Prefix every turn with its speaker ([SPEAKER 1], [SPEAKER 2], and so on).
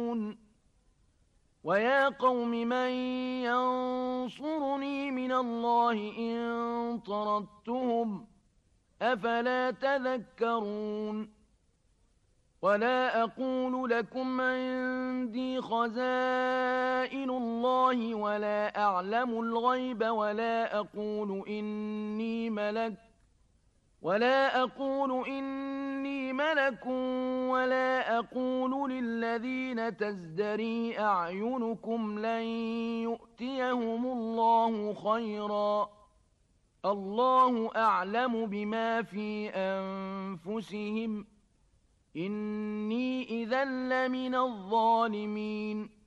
[SPEAKER 1] ويا قوم من ينصرني من الله إن طردتهم أفلا تذكرون ولا أقول لكم عندي خزائن الله ولا أعلم الغيب ولا أقول إني ملك ولا أقول للذين تزدري أعينكم لن يؤتيهم الله خيرا الله أعلم بما في أنفسهم إني إذا لمن الظالمين